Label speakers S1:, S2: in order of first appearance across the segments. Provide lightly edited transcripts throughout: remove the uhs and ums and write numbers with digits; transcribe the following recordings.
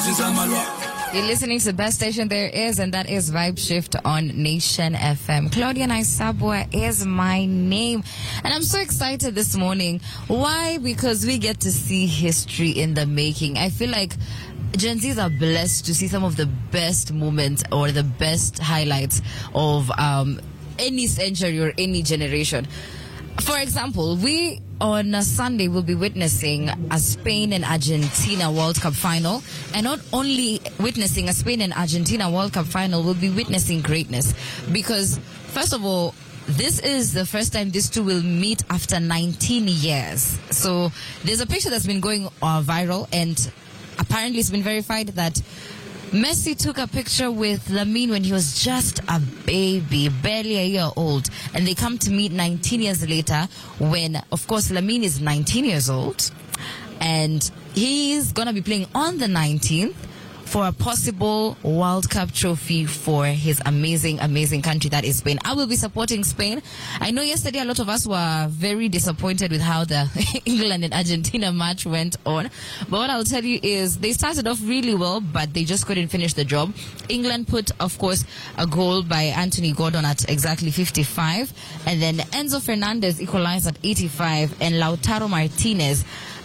S1: You're listening to the best station there is, and that is Vibe Shift on Nation FM. Claudia Naisabwa is my name, and I'm so excited this morning. Why? Because we get to see history in the making. I feel like Gen Zs are blessed to see some of the best moments or the best highlights of any century or any generation. For example, we on a Sunday will be witnessing a Spain and Argentina World Cup final. And not only witnessing a Spain and Argentina World Cup final, we'll be witnessing greatness. Because, first of all, this is the first time these two will meet after 19 years. So there's a picture that's been going viral, and apparently it's been verified that Messi took a picture with Lamine when he was just a baby, barely a year old. And they come to meet 19 years later when, of course, Lamine is 19 years old. And he's going to be playing on the 19th for a possible World Cup trophy for his amazing, amazing country that is Spain. I will be supporting Spain. I know yesterday a lot of us were very disappointed with how the England and Argentina match went on. But what I'll tell you is they started off really well, but they just couldn't finish the job. England put, of course, a goal by Anthony Gordon at exactly 55. And then Enzo Fernandez equalized at 85. And Lautaro Martinez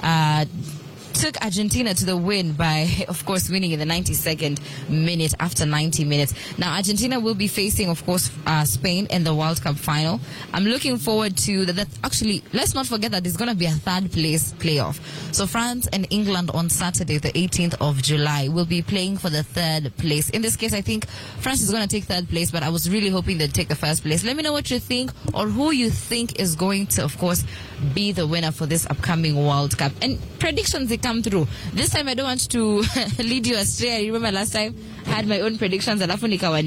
S1: took Argentina to the win by, of course, winning in the 92nd minute after 90 minutes. Now, Argentina will be facing, of course, Spain in the World Cup final. I'm looking forward to that. Actually, let's not forget that there's going to be a third place playoff. So France and England on Saturday, the 18th of July, will be playing for the third place. In this case, I think France is going to take third place, but I was really hoping they'd take the first place. Let me know what you think or who you think is going to, of course, be the winner for this upcoming World Cup. And predictions, they come through. This time I don't want to lead you astray. I remember last time I had my own predictions, alafu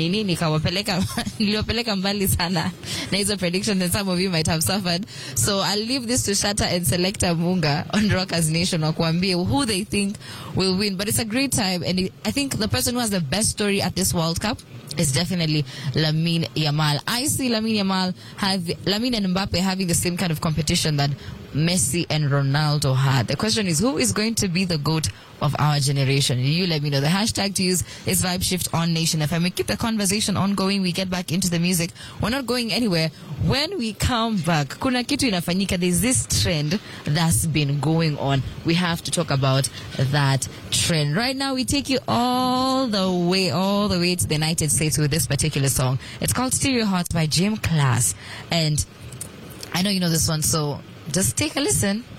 S1: niliwapeleka mbali sana na hizo predictions, and some of you might have suffered. So I'll leave this to Shatta and Selector Munga on Rockers Nation wakuambie who they think will win. But it's a great time, and I think the person who has the best story at this World Cup is definitely Lamine Yamal. I see Lamine and Mbappe having the same kind of competition that Messi and Ronaldo had. The question is, who is going to be the GOAT of our generation? You let me know. The hashtag to use is Vibe Shift on Nation FM. We keep the conversation ongoing. We get back into the music. We're not going anywhere. When we come back, kuna kitu inafanyika. There's this trend that's been going on. We have to talk about that trend. Right now, we take you all the way to the United States with this particular song. It's called Stereo Hearts by Gym Class. And I know you know this one, so just take a listen.